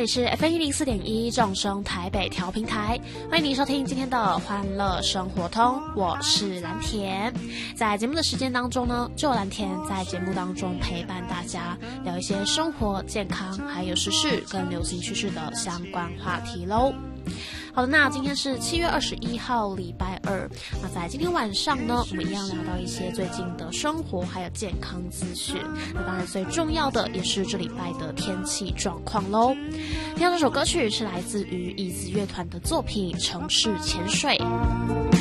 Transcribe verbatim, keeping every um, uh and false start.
里是 F M 一零四点一众生台北调频台，欢迎您收听今天的欢乐生活通，我是蓝田。在节目的时间当中呢，就有蓝田在节目当中陪伴大家聊一些生活、健康还有时事跟流行趋势的相关话题咯。好的，那今天是七月二十一号礼拜二，那在今天晚上呢，我们一样聊到一些最近的生活还有健康资讯，那当然最重要的也是这礼拜的天气状况咯。听到这首歌曲是来自于椅子乐团的作品《城市潜水》。